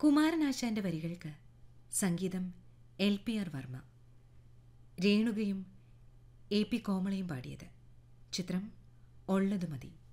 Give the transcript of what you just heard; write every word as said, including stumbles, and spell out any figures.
കുമാരനാശാന്റെ വരികൾക്ക് സംഗീതം L P R Varma. രേണുകയും A P കോമളയും പാടിയത്. ചിത്രം ഉള്ളത് മതി.